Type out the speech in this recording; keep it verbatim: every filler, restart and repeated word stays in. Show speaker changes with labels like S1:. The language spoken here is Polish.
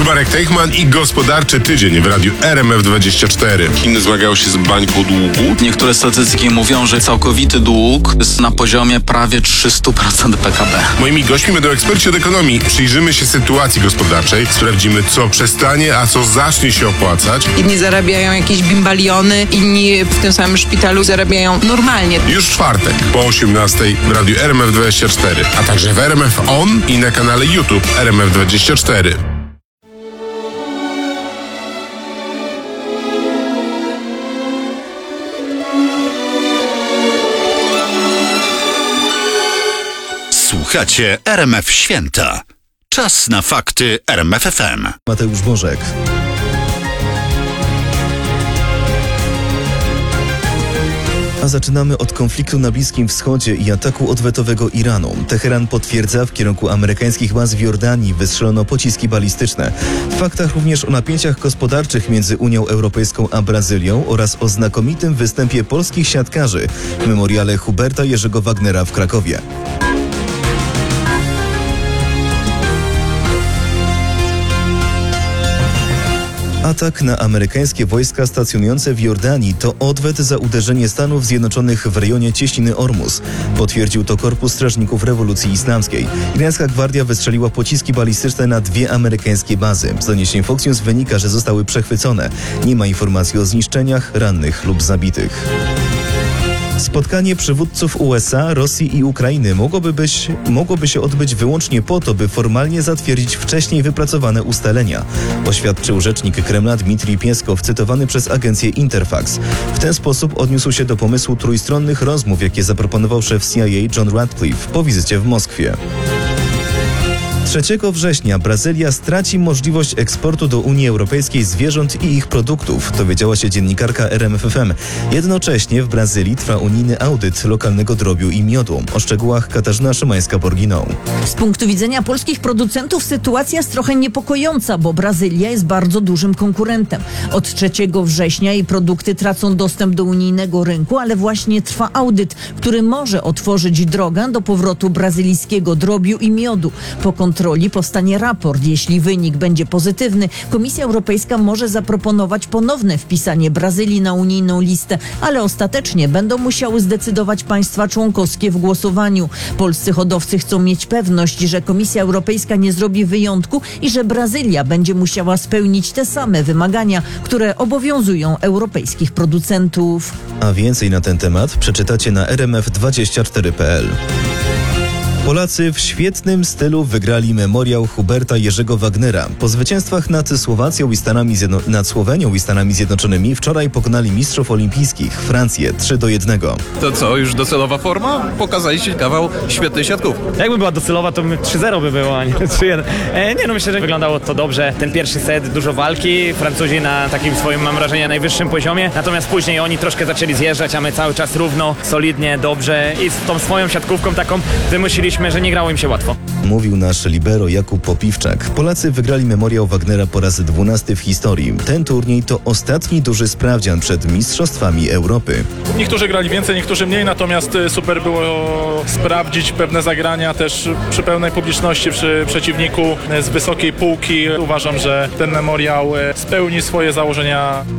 S1: Marek Teichman i gospodarczy tydzień w radiu R M F dwadzieścia cztery. Chiny zmagają się z bańką długu.
S2: Niektóre statystyki mówią, że całkowity dług jest na poziomie prawie trzysta procent P K B.
S1: Moimi gośćmi będą eksperci od ekonomii. Przyjrzymy się sytuacji gospodarczej, sprawdzimy, co przestanie, a co zacznie się opłacać.
S3: Inni zarabiają jakieś bimbaliony, inni w tym samym szpitalu zarabiają normalnie.
S1: Już w czwartek po osiemnastej w radiu R M F dwadzieścia cztery, a także w R M F On i na kanale YouTube R M F dwadzieścia cztery.
S4: Słuchacie R M F Święta. Czas na fakty R M F F M.
S5: Mateusz Bożek. A zaczynamy od konfliktu na Bliskim Wschodzie i ataku odwetowego Iranu. Teheran potwierdza, w kierunku amerykańskich baz w Jordanii wystrzelono pociski balistyczne. W faktach również o napięciach gospodarczych między Unią Europejską a Brazylią oraz o znakomitym występie polskich siatkarzy w memoriale Huberta Jerzego Wagnera w Krakowie. Atak na amerykańskie wojska stacjonujące w Jordanii to odwet za uderzenie Stanów Zjednoczonych w rejonie Cieśniny Ormus. Potwierdził to Korpus Strażników Rewolucji Islamskiej. Irańska gwardia wystrzeliła pociski balistyczne na dwie amerykańskie bazy. Z doniesień Fox News wynika, że zostały przechwycone. Nie ma informacji o zniszczeniach, rannych lub zabitych. Spotkanie przywódców U S A, Rosji i Ukrainy mogłoby, być, mogłoby się odbyć wyłącznie po to, by formalnie zatwierdzić wcześniej wypracowane ustalenia, oświadczył rzecznik Kremla Dmitrij Pieskow, cytowany przez agencję Interfax. W ten sposób odniósł się do pomysłu trójstronnych rozmów, jakie zaproponował szef C I A John Ratcliffe po wizycie w Moskwie. trzeciego września Brazylia straci możliwość eksportu do Unii Europejskiej zwierząt i ich produktów, dowiedziała się dziennikarka R M F F M. Jednocześnie w Brazylii trwa unijny audyt lokalnego drobiu i miodu. O szczegółach Katarzyna Szymańska-Borginą.
S6: Z punktu widzenia polskich producentów sytuacja jest trochę niepokojąca, bo Brazylia jest bardzo dużym konkurentem. Od trzeciego września jej produkty tracą dostęp do unijnego rynku, ale właśnie trwa audyt, który może otworzyć drogę do powrotu brazylijskiego drobiu i miodu. Po kontroli powstanie raport. Jeśli wynik będzie pozytywny, Komisja Europejska może zaproponować ponowne wpisanie Brazylii na unijną listę, ale ostatecznie będą musiały zdecydować państwa członkowskie w głosowaniu. Polscy hodowcy chcą mieć pewność, że Komisja Europejska nie zrobi wyjątku i że Brazylia będzie musiała spełnić te same wymagania, które obowiązują europejskich producentów.
S5: A więcej na ten temat przeczytacie na R M F dwadzieścia cztery kropka p l. Polacy w świetnym stylu wygrali memoriał Huberta Jerzego Wagnera. Po zwycięstwach nad Słowacją i Stanami Zjedno- nad Słowenią i Stanami Zjednoczonymi wczoraj pokonali mistrzów olimpijskich Francję trzy do jednego.
S7: To co, już docelowa forma? Pokazaliście kawał świetnej siatkówki.
S8: Jakby była docelowa, to trzy zero by było, a nie trzy jeden. E, nie no, myślę, że wyglądało to dobrze. Ten pierwszy set, dużo walki, Francuzi na takim swoim, mam wrażenie, najwyższym poziomie. Natomiast później oni troszkę zaczęli zjeżdżać, a my cały czas równo, solidnie, dobrze i z tą swoją siatkówką taką wymusiliśmy, że nie grało im się łatwo.
S5: Mówił nasz libero Jakub Popiwczak. Polacy wygrali memoriał Wagnera po raz dwunasty w historii. Ten turniej to ostatni duży sprawdzian przed Mistrzostwami Europy.
S9: Niektórzy grali więcej, niektórzy mniej, natomiast super było sprawdzić pewne zagrania też przy pełnej publiczności, przy przeciwniku z wysokiej półki. Uważam, że ten memoriał spełni swoje założenia.